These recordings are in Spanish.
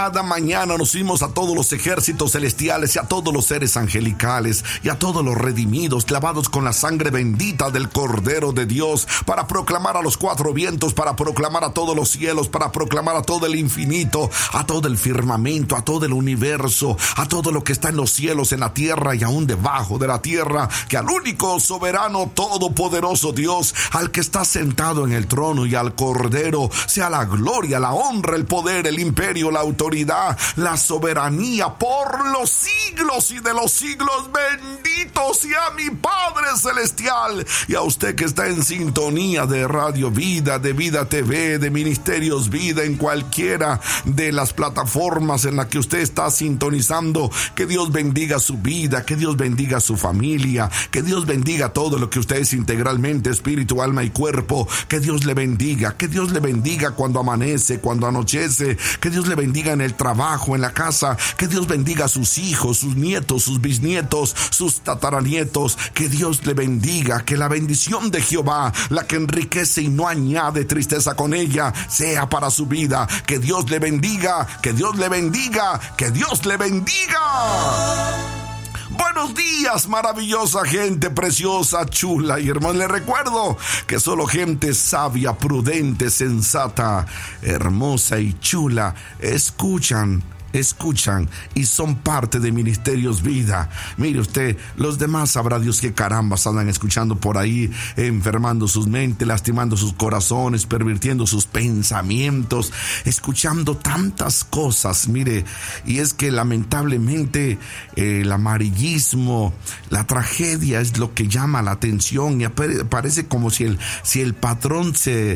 Cada mañana nos unimos a todos los ejércitos celestiales y a todos los seres angelicales y a todos los redimidos, lavados con la sangre bendita del Cordero de Dios, para proclamar a los cuatro vientos, para proclamar a todos los cielos, para proclamar a todo el infinito, a todo el firmamento, a todo el universo, a todo lo que está en los cielos, en la tierra y aún debajo de la tierra, que al único soberano todopoderoso Dios, al que está sentado en el trono, y al Cordero, sea la gloria, la honra, el poder, el imperio, la autoridad, la soberanía por los siglos y de los siglos. Bendito sea mi Padre Celestial. Y a usted que está en sintonía de Radio Vida, de Vida TV, de Ministerios Vida, en cualquiera de las plataformas en las que usted está sintonizando, que Dios bendiga su vida, que Dios bendiga su familia, que Dios bendiga todo lo que usted es integralmente, espíritu, alma y cuerpo. Que Dios le bendiga cuando amanece, cuando anochece, que Dios le bendiga en el trabajo, en la casa, que Dios bendiga a sus hijos, sus nietos, sus bisnietos, sus tataranietos. Que Dios le bendiga, que la bendición de Jehová, la que enriquece y no añade tristeza con ella, sea para su vida. Que Dios le bendiga, que Dios le bendiga, que Dios le bendiga. Buenos días, maravillosa gente preciosa, chula y hermosa. Les recuerdo que solo gente sabia, prudente, sensata, hermosa y chula escuchan y son parte de Ministerios Vida. Mire usted, los demás sabrá Dios qué carambas andan escuchando por ahí, enfermando sus mentes, lastimando sus corazones, pervirtiendo sus pensamientos, escuchando tantas cosas. Mire, y es que lamentablemente el amarillismo, la tragedia es lo que llama la atención, y parece como si el patrón se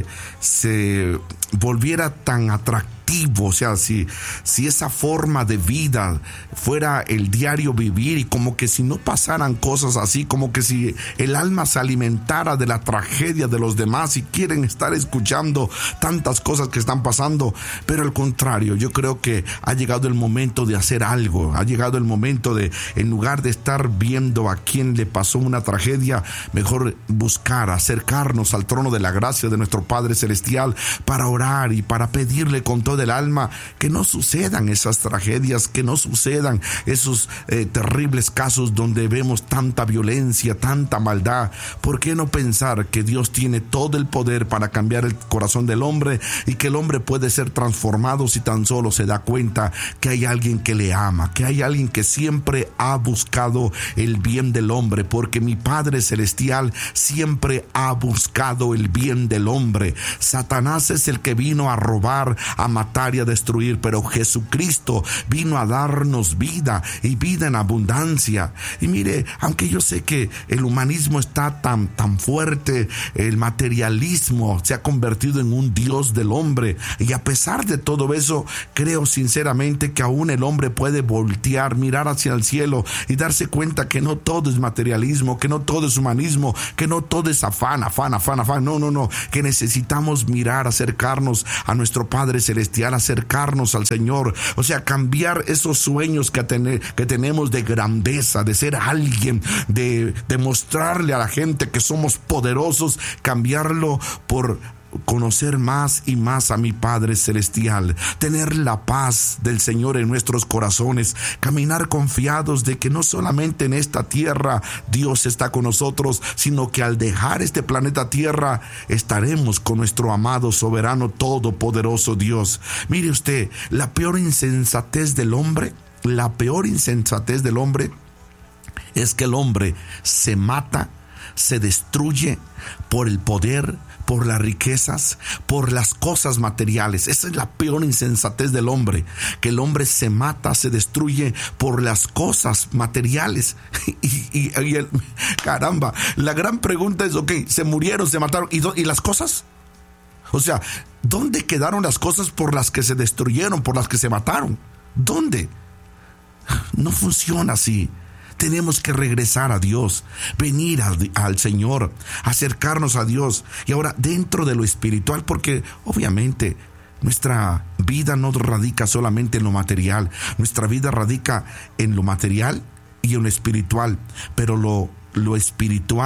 volviera tan atractivo. O sea, si esa forma de vida fuera el diario vivir, y como que si no pasaran cosas así, como que si el alma se alimentara de la tragedia de los demás y quieren estar escuchando tantas cosas que están pasando. Pero al contrario, yo creo que ha llegado el momento de hacer algo, ha llegado el momento de, en lugar de estar viendo a quien le pasó una tragedia, mejor buscar, acercarnos al trono de la gracia de nuestro Padre Celestial para orar y para pedirle con todo del alma que no sucedan esas tragedias, que no sucedan esos terribles casos donde vemos tanta violencia, tanta maldad. ¿Por qué no pensar que Dios tiene todo el poder para cambiar el corazón del hombre, y que el hombre puede ser transformado si tan solo se da cuenta que hay alguien que le ama, que hay alguien que siempre ha buscado el bien del hombre? Porque mi Padre Celestial siempre ha buscado el bien del hombre. Satanás es el que vino a robar, a matar y a destruir, pero Jesucristo vino a darnos vida, y vida en abundancia. Y mire, aunque yo sé que el humanismo está tan fuerte, el materialismo se ha convertido en un dios del hombre, y a pesar de todo eso, creo sinceramente que aún el hombre puede voltear, mirar hacia el cielo y darse cuenta que no todo es materialismo, que no todo es humanismo, que no todo es afán. No, que necesitamos mirar, acercarnos a nuestro Padre Celestial, acercarnos al Señor. O sea, cambiar esos sueños que tenemos de grandeza, de ser alguien, de mostrarle a la gente que somos poderosos, cambiarlo por conocer más y más a mi Padre Celestial, tener la paz del Señor en nuestros corazones, caminar confiados de que no solamente en esta tierra Dios está con nosotros, sino que al dejar este planeta Tierra estaremos con nuestro amado, soberano, todopoderoso Dios. Mire usted, la peor insensatez del hombre es que el hombre se mata, se destruye por el poder, por las riquezas, por las cosas materiales. Esa es la peor insensatez del hombre, que el hombre se mata, se destruye por las cosas materiales. Caramba, la gran pregunta es, se murieron, se mataron, ¿y las cosas? O sea, ¿dónde quedaron las cosas por las que se destruyeron, por las que se mataron? ¿Dónde? No funciona así. Tenemos que regresar a Dios, venir al Señor, acercarnos a Dios. Y ahora, dentro de lo espiritual, porque obviamente nuestra vida no radica solamente en lo material. Nuestra vida radica en lo material y en lo espiritual. Pero lo espiritual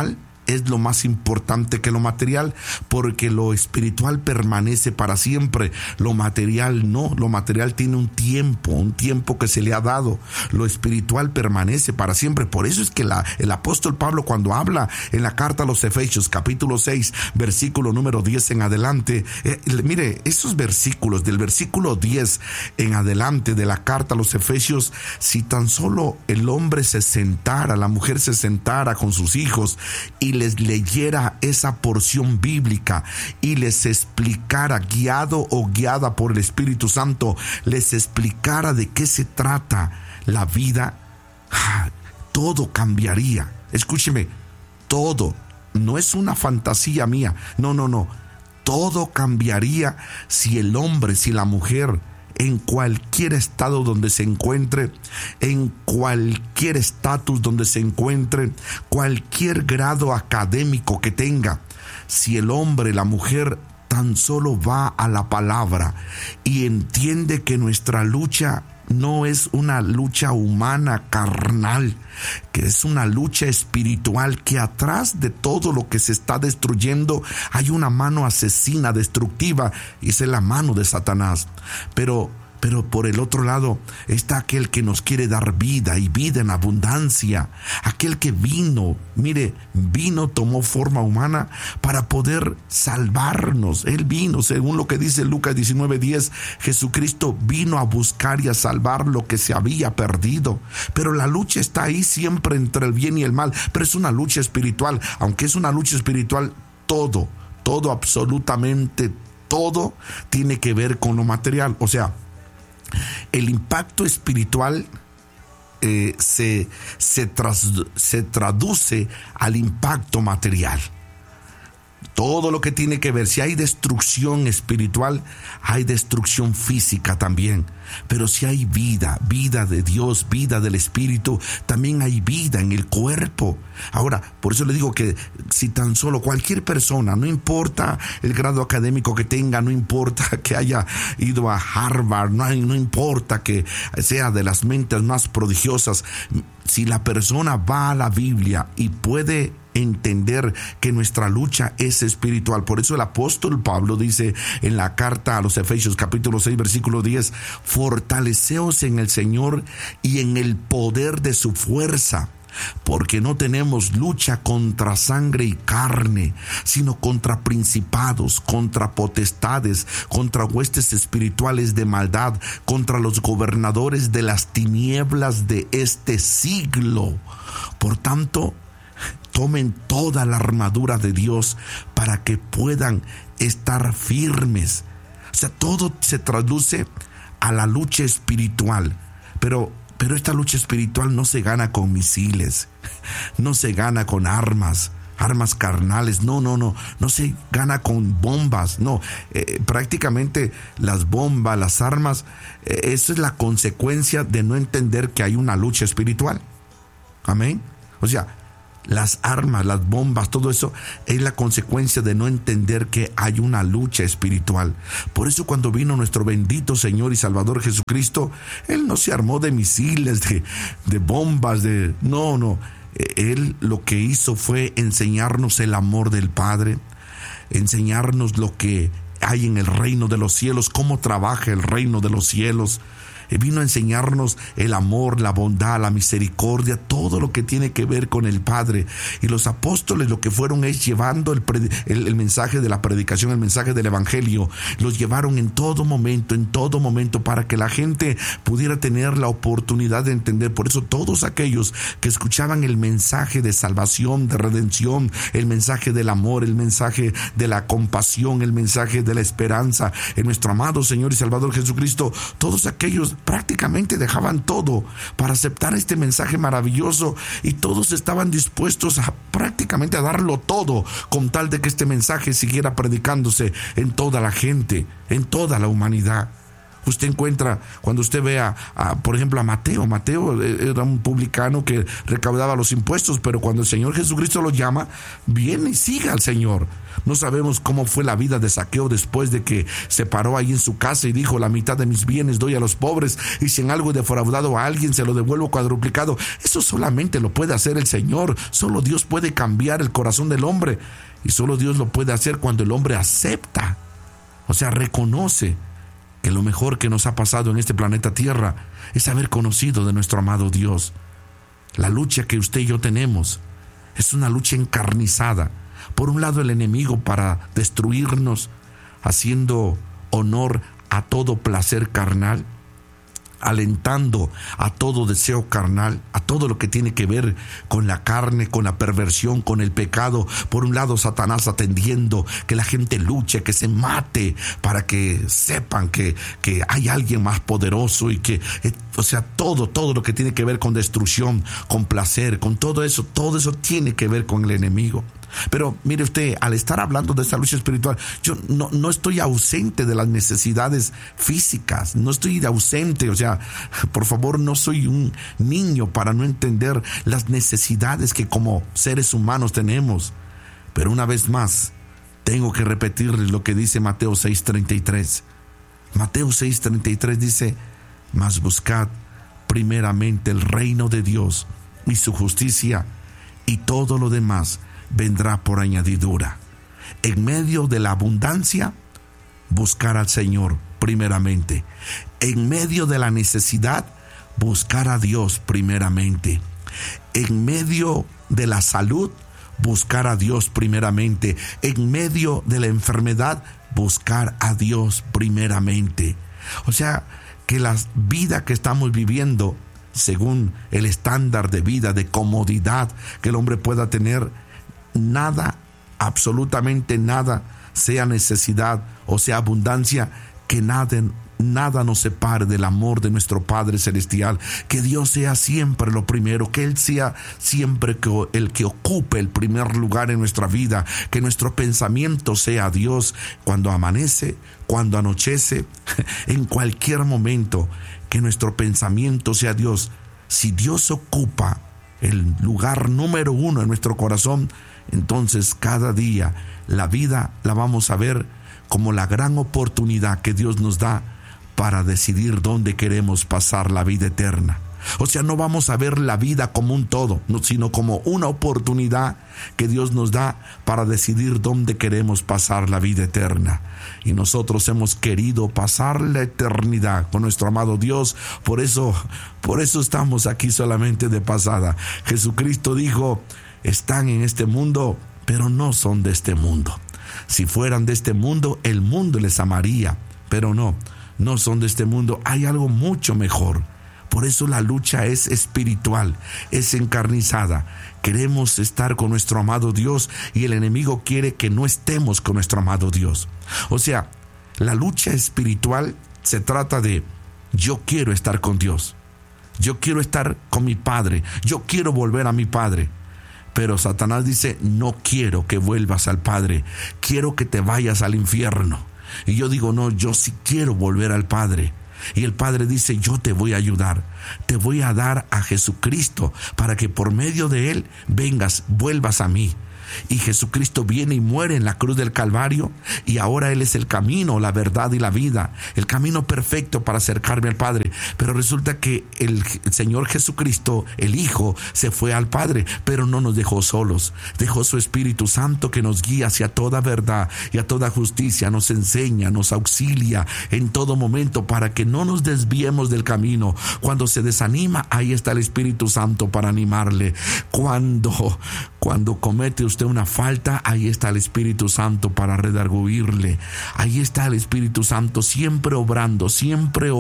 es lo más importante que lo material, porque lo espiritual permanece para siempre, lo material no. Lo material tiene un tiempo que se le ha dado. Lo espiritual permanece para siempre. Por eso es que el apóstol Pablo, cuando habla en la carta a los Efesios, capítulo 6, versículo número 10 en adelante, mire, esos versículos, del versículo 10 en adelante de la carta a los Efesios, si tan solo el hombre se sentara, la mujer se sentara con sus hijos y les leyera esa porción bíblica y les explicara, guiado o guiada por el Espíritu Santo, les explicara de qué se trata la vida, todo cambiaría. Escúcheme, todo, no es una fantasía mía, no, todo cambiaría si el hombre, si la mujer, en cualquier estado donde se encuentre, en cualquier estatus donde se encuentre, cualquier grado académico que tenga, si el hombre, la mujer, tan solo va a la palabra y entiende que nuestra lucha no es una lucha humana, carnal, que es una lucha espiritual, que atrás de todo lo que se está destruyendo hay una mano asesina, destructiva, y esa es la mano de Satanás. Pero por el otro lado está aquel que nos quiere dar vida y vida en abundancia. Aquel que vino, tomó forma humana para poder salvarnos. Él vino, según lo que dice Lucas 19:10, Jesucristo vino a buscar y a salvar lo que se había perdido. Pero la lucha está ahí siempre entre el bien y el mal. Pero es una lucha espiritual. Aunque es una lucha espiritual, todo, absolutamente todo tiene que ver con lo material. O sea, el impacto espiritual se traduce al impacto material. Todo lo que tiene que ver, si hay destrucción espiritual, hay destrucción física también. Pero si hay vida de Dios, vida del Espíritu, también hay vida en el cuerpo. Ahora, por eso le digo que si tan solo cualquier persona, no importa el grado académico que tenga, no importa que haya ido a Harvard, no importa que sea de las mentes más prodigiosas, si la persona va a la Biblia y puede entender que nuestra lucha es espiritual. Por eso el apóstol Pablo dice en la carta a los Efesios capítulo 6 versículo 10: fortaleceos en el Señor y en el poder de su fuerza, porque no tenemos lucha contra sangre y carne, sino contra principados, contra potestades, contra huestes espirituales de maldad, contra los gobernadores de las tinieblas de este siglo. Por tanto, tomen toda la armadura de Dios para que puedan estar firmes. O sea, todo se traduce a la lucha espiritual. Pero esta lucha espiritual no se gana con misiles, no se gana con armas carnales, no se gana con bombas, no. Prácticamente las bombas, las armas, eso es la consecuencia de no entender que hay una lucha espiritual. Amén. O sea, las armas, las bombas, todo eso es la consecuencia de no entender que hay una lucha espiritual. Por eso cuando vino nuestro bendito Señor y Salvador Jesucristo, Él no se armó de misiles, de bombas, no. Él lo que hizo fue enseñarnos el amor del Padre, enseñarnos lo que hay en el reino de los cielos, cómo trabaja el reino de los cielos. Vino a enseñarnos el amor, la bondad, la misericordia, todo lo que tiene que ver con el Padre. Y los apóstoles lo que fueron es llevando el mensaje de la predicación, el mensaje del Evangelio. Los llevaron en todo momento, para que la gente pudiera tener la oportunidad de entender. Por eso todos aquellos que escuchaban el mensaje de salvación, de redención, el mensaje del amor, el mensaje de la compasión, el mensaje de la esperanza en nuestro amado Señor y Salvador Jesucristo, todos aquellos prácticamente dejaban todo para aceptar este mensaje maravilloso, y todos estaban dispuestos a prácticamente a darlo todo con tal de que este mensaje siguiera predicándose en toda la gente, en toda la humanidad. Usted encuentra, cuando usted vea, por ejemplo, a Mateo. Mateo era un publicano que recaudaba los impuestos, pero cuando el Señor Jesucristo lo llama, viene y sigue al Señor. No sabemos cómo fue la vida de Zaqueo después de que se paró ahí en su casa y dijo: la mitad de mis bienes doy a los pobres, y si en algo he defraudado a alguien se lo devuelvo cuadruplicado. Eso solamente lo puede hacer el Señor. Solo Dios puede cambiar el corazón del hombre, y solo Dios lo puede hacer cuando el hombre acepta, o sea, reconoce que lo mejor que nos ha pasado en este planeta Tierra es haber conocido de nuestro amado Dios. La lucha que usted y yo tenemos es una lucha encarnizada. Por un lado, el enemigo para destruirnos, haciendo honor a todo placer carnal, alentando a todo deseo carnal, a todo lo que tiene que ver con la carne, con la perversión, con el pecado. Por un lado, Satanás atendiendo que la gente luche, que se mate, para que sepan que hay alguien más poderoso, y que, o sea, todo lo que tiene que ver con destrucción, con placer, con todo eso tiene que ver con el enemigo. Pero mire usted, al estar hablando de esta lucha espiritual, yo no estoy ausente de las necesidades físicas, no estoy ausente, o sea, por favor, no soy un niño para no entender las necesidades que como seres humanos tenemos. Pero una vez más, tengo que repetirles lo que dice Mateo 6:33. Mateo 6:33 dice: mas buscad primeramente el reino de Dios y su justicia, y todo lo demás vendrá por añadidura. En medio de la abundancia, buscar al Señor primeramente. En medio de la necesidad, buscar a Dios primeramente. En medio de la salud, buscar a Dios primeramente. En medio de la enfermedad, buscar a Dios primeramente. O sea, que la vida que estamos viviendo, según el estándar de vida, de comodidad que el hombre pueda tener, nada, absolutamente nada, sea necesidad o sea abundancia, que nada nos separe del amor de nuestro Padre Celestial. Que Dios sea siempre lo primero, que Él sea siempre el que ocupe el primer lugar en nuestra vida, que nuestro pensamiento sea Dios cuando amanece, cuando anochece, en cualquier momento, que nuestro pensamiento sea Dios. Si Dios ocupa el lugar número 1 en nuestro corazón, entonces cada día la vida la vamos a ver como la gran oportunidad que Dios nos da para decidir dónde queremos pasar la vida eterna. O sea, no vamos a ver la vida como un todo, sino como una oportunidad que Dios nos da para decidir dónde queremos pasar la vida eterna. Y nosotros hemos querido pasar la eternidad con nuestro amado Dios. Por eso estamos aquí solamente de pasada. Jesucristo dijo: están en este mundo, pero no son de este mundo. Si fueran de este mundo, el mundo les amaría, pero no son de este mundo. Hay algo mucho mejor. Por eso la lucha es espiritual, es encarnizada. Queremos estar con nuestro amado Dios, y el enemigo quiere que no estemos con nuestro amado Dios. O sea, la lucha espiritual se trata de: yo quiero estar con Dios, yo quiero estar con mi Padre, yo quiero volver a mi Padre. Pero Satanás dice: no quiero que vuelvas al Padre, quiero que te vayas al infierno. Y yo digo: no, yo sí quiero volver al Padre. Y el Padre dice: yo te voy a ayudar, te voy a dar a Jesucristo para que por medio de Él vuelvas a mí. Y Jesucristo viene y muere en la cruz del Calvario, y ahora Él es el camino, la verdad y la vida, el camino perfecto para acercarme al Padre. Pero resulta que el Señor Jesucristo, el Hijo, se fue al Padre, pero no nos dejó solos. Dejó su Espíritu Santo, que nos guía hacia toda verdad y a toda justicia, nos enseña, nos auxilia en todo momento para que no nos desviemos del camino. Cuando se desanima, ahí está el Espíritu Santo para animarle. Cuando comete usted una falta, ahí está el Espíritu Santo para redarguirle. Ahí está el Espíritu Santo siempre obrando, siempre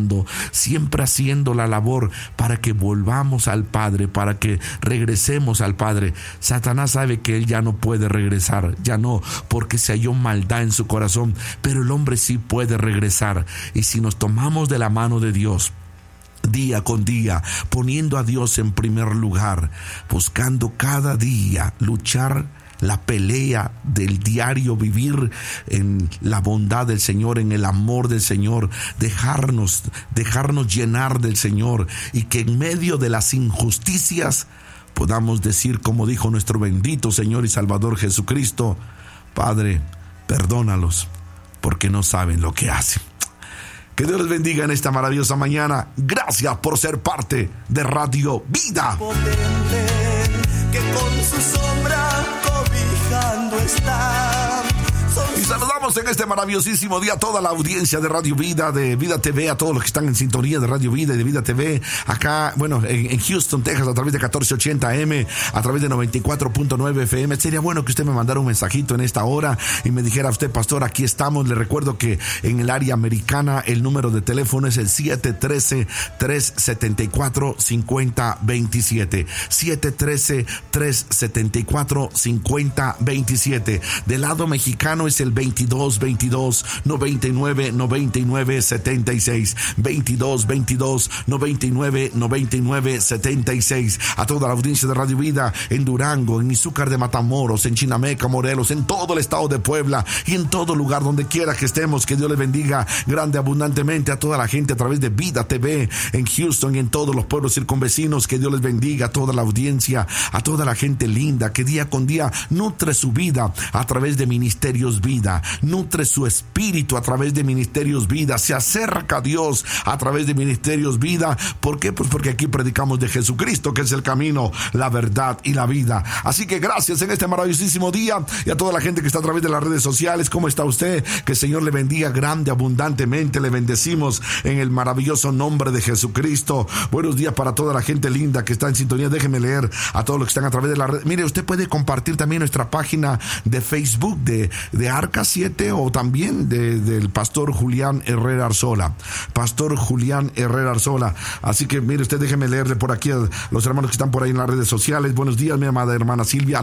haciendo la labor para que volvamos al Padre, para que regresemos al Padre. Satanás sabe que él ya no puede regresar, ya no, porque se halló maldad en su corazón, pero el hombre sí puede regresar. Y si nos tomamos de la mano de Dios, día con día, poniendo a Dios en primer lugar, buscando cada día luchar la pelea del diario vivir en la bondad del Señor, en el amor del Señor, dejarnos llenar del Señor, y que en medio de las injusticias podamos decir, como dijo nuestro bendito Señor y Salvador Jesucristo: Padre, perdónalos, porque no saben lo que hacen. Que Dios les bendiga en esta maravillosa mañana. Gracias por ser parte de Radio Vida. Potente, que con su sombra cobijando está. Y saludamos en este maravillosísimo día a toda la audiencia de Radio Vida, de Vida TV, a todos los que están en sintonía de Radio Vida y de Vida TV, acá, en Houston, Texas, a través de 1480 AM, a través de 94.9 FM. Sería bueno que usted me mandara un mensajito en esta hora y me dijera: usted, pastor, aquí estamos. Le recuerdo que en el área americana el número de teléfono es el 713-374-5027. 713-374-5027. Del lado mexicano es el 22-22-99-99-76. 22-22-99-99-76. A toda la audiencia de Radio Vida en Durango, en Izúcar de Matamoros, en Chinameca, Morelos, en todo el estado de Puebla y en todo lugar donde quiera que estemos. Que Dios les bendiga grande, abundantemente. A toda la gente a través de Vida TV en Houston y en todos los pueblos circunvecinos. Que Dios les bendiga a toda la audiencia, a toda la gente linda que día con día nutre su vida a través de Ministerios Vida, nutre su espíritu a través de Ministerios Vida, se acerca a Dios a través de Ministerios Vida. ¿Por qué? Pues porque aquí predicamos de Jesucristo, que es el camino, la verdad y la vida. Así que gracias en este maravillosísimo día, y a toda la gente que está a través de las redes sociales. ¿Cómo está usted? Que el Señor le bendiga grande, abundantemente. Le bendecimos en el maravilloso nombre de Jesucristo. Buenos días para toda la gente linda que está en sintonía. Déjeme leer a todos los que están a través de la red. Mire, usted puede compartir también nuestra página de Facebook de Arca 7, o también del pastor Julián Herrera Arzola. Pastor Julián Herrera Arzola. Así que mire usted, déjeme leerle por aquí a los hermanos que están por ahí en las redes sociales. Buenos días, mi amada hermana Silvia.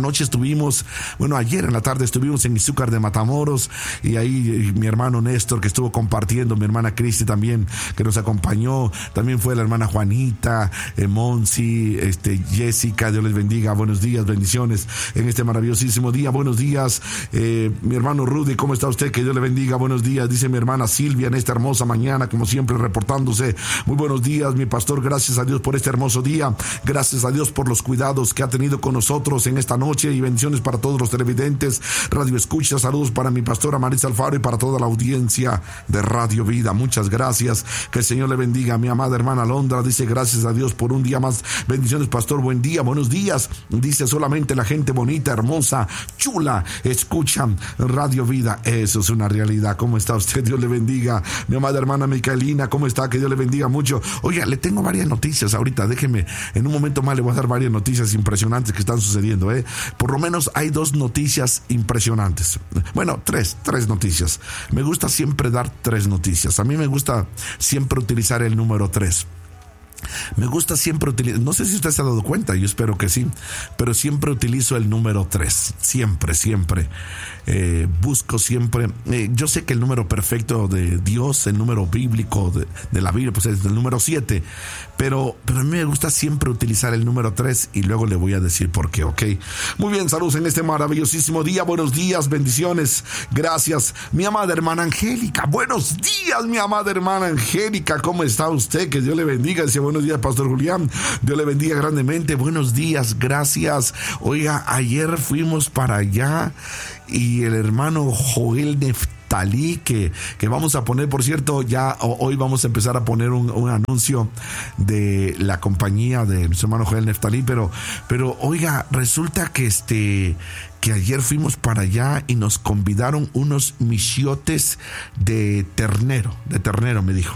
Ayer en la tarde estuvimos en Izúcar de Matamoros, y ahí mi hermano Néstor, que estuvo compartiendo, mi hermana Cristi también, que nos acompañó. También fue la hermana Juanita, Monsi, Jessica. Dios les bendiga. Buenos días, bendiciones en este maravillosísimo día. Buenos días, mi hermano Rudy. ¿Cómo está usted? Que Dios le bendiga. Buenos días, dice mi hermana Silvia, en esta hermosa mañana, como siempre, reportándose. Muy buenos días, mi pastor. Gracias a Dios por este hermoso día. Gracias a Dios por los cuidados que ha tenido con nosotros en esta noche, y bendiciones para todos los televidentes, radio escucha. Saludos para mi pastora Marisa Alfaro y para toda la audiencia de Radio Vida. Muchas gracias. Que el Señor le bendiga. Mi amada hermana Londra dice: gracias a Dios por un día más. Bendiciones, pastor. Buen día, buenos días. Dice: solamente la gente bonita, hermosa, chula escuchan Radio Vida. Eso es una realidad. ¿Cómo está usted? Dios le bendiga. Mi amada hermana Micaelina, ¿cómo está? Que Dios le bendiga mucho. Oiga, le tengo varias noticias ahorita. Déjeme, en un momento más le voy a dar varias noticias impresionantes que están sucediendo. Por lo menos hay 2 noticias impresionantes. Bueno, tres noticias. Me gusta siempre dar 3 noticias. A mí me gusta siempre utilizar el número 3. Me gusta siempre utilizar, no sé si usted se ha dado cuenta, yo espero que sí, pero siempre utilizo el número 3, siempre. Busco siempre, yo sé que el número perfecto de Dios, el número bíblico de la Biblia, pues es el número 7, pero a mí me gusta siempre utilizar el número 3, y luego le voy a decir por qué, ¿ok? Muy bien, saludos en este maravillosísimo día. Buenos días, bendiciones, gracias. Mi amada hermana Angélica, buenos días, mi amada hermana Angélica, ¿cómo está usted? Que Dios le bendiga. Dice: buenos días, pastor Julián. Dios le bendiga grandemente. Buenos días, gracias. Oiga, ayer fuimos para allá, y el hermano Joel Neftalí, que vamos a poner, por cierto, ya hoy vamos a empezar a poner un anuncio de la compañía de nuestro hermano Joel Neftalí, pero oiga, resulta que ayer fuimos para allá y nos convidaron unos michiotes de ternero, me dijo.